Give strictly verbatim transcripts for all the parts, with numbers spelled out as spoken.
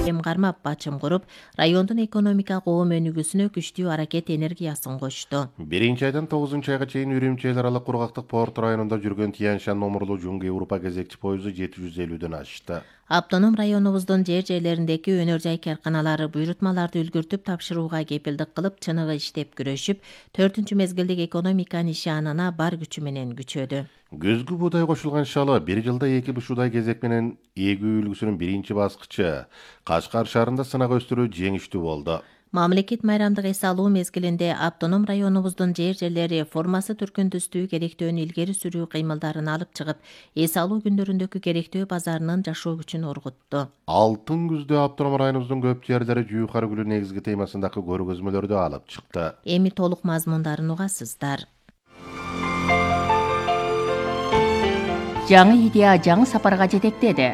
эм кармап бачым куруп, райондун экономика коом өнүгүүсүнө күчтүү аракет энергиясын кошту. Биринчи айдан тогузунчу айга чейин Үрүмчү эл аралык кургактык порт районунда жүргөн Тянь-Шань номурлуу Жуңгы Европа кезекчи поезду жети жүз элүүдөн ашты. Автоном районубуздун жер-жерлериндеги өнөр жай карканалары буйрутмаларды үлгүртүп тапшырууга кепилдик кылып, чыныгы иштеп күрөшүп, төртүнчү мезгилдик экономика нишанына бар күчү менен күчөдү. Көзгү буудай кошулган шалы бир жылда эки бушудай кезек менен эгүү үлгүсүнүн биринчи баскычы Кашкар шаарында сынак өстүрүү жеңиштүү болду. Мамлекет майрамдык эс алуу мезгилинде автоном районубуздун жер-жерлери формасы түркүн түстүү керектөөнү илгери сүрүү кыймылдарын алып чыгып, эс алуу күндөрүндөгү керектөө базарынын жашоо күчүн оргутту. Алтын күздө автоном районубуздун көп жерлери Жүйүкар гүлү негизги темасындагы көргөзмөлөрдү алып чыкты. Эми толук мазмундарын угасыздар. Жаңы идея жаңы сапарга жетектеди.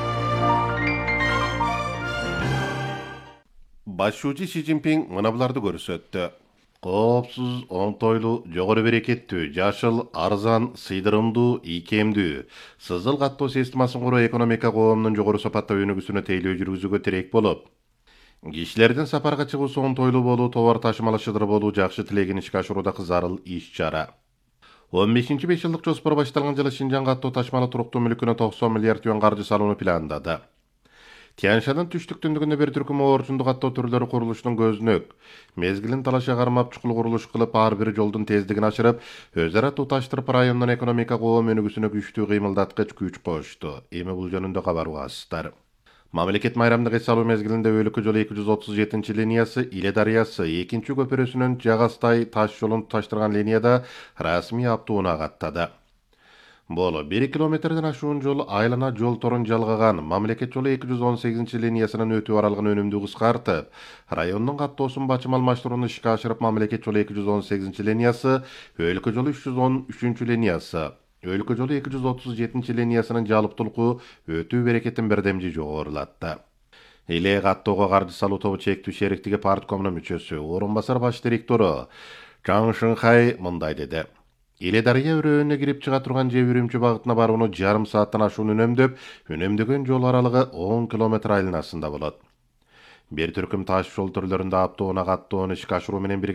Башчуучу Си Цзиньпин мына буларды көрсөттү. Коопсуз, оңтойлуу, жогору берекеттүү, жашыл, арзан, сыйдырымдуу, ийкемдүү, сызыл каттоо системасын куруу экономика коомунун жогору сапаттуу өнүгүүсүнө тейлөө жүргүзүүгө тирек болуп, кишилердин сапарга чыгуусу оңтойлуу болуу, товар ташымалашыдыр болуу жакшы тилегин ишке ашыруудагы зарыл иш-чара. он бешинчи беш жылдык жоспор башталган жылы Шинжаң каттоо ташмалы туруктуу мүлкүнө токсон миллиард юан каржы салууну пландады. Тянь-Шаньдын түштүк түндүгүндө бир түркүм орчундуу каттоо түрлөрү курулушунун көзүнөк. Мезгилин талаша кармап чукул курулуш кылып, ар бир жолдун тездигин ашырып, өз ара туташтырып райондун экономика коом өнүгүүсүнө күчтүү кыймылдаткыч күч кошту. Эми бул жөнүндө кабар угасыздар. Мамлекет майрамдык эс алуу мезгилинде өлкө жолу эки жүз отуз жетинчи линиясы Иле дарыясы экинчи көпүрөсүнүн Жагастай таш жолун туташтырган линияда расмий аптууна каттады. Боло бир километрден ашуун жол айлана жол торун жалгаган. Мамлекет жолу эки жүз он сегизинчи линиясынын өтүү аралыгын өнүмдүү кыскартып, райондун каттоосун бачым алмаштырууну ишке ашырып, мамлекет жолу эки жүз он сегизинчи линиясы, өлкө жолу үч жүз он үчүнчү линиясы, өлкө жолу эки жүз отуз жетинчи линиясынын жалыптуулугу өтүү берекетин бирдемжи жогорулатты. Иле каттоого каржы салуу тобу чектүү шериктиги парткомунун мүчөсү, орун басар баш директору Чаң Шыңхай мындай деди. Иле дарыя өрөөнүнө кирип чыга турган же Үрүмчү багытына барууну жарым сааттан ашуун үнөмдөп, үнөмдөгөн жол аралыгы он километр айланасында болот. Бир түркүм таш жол түрлөрүндө аптоона каттоону ишке ашыруу менен бирге